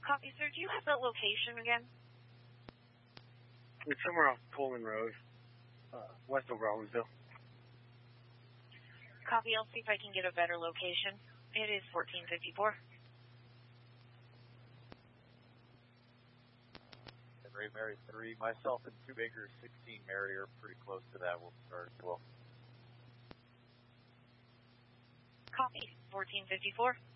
Copy, sir. Do you have that location again? It's somewhere off Coleman Road, west of Rollinsville. Copy, I'll see if I can get a better location. It is 1454. Ray Mary 3, myself and 2 Baker 16 Mary are pretty close to that. We'll start as well. Copy, 1454.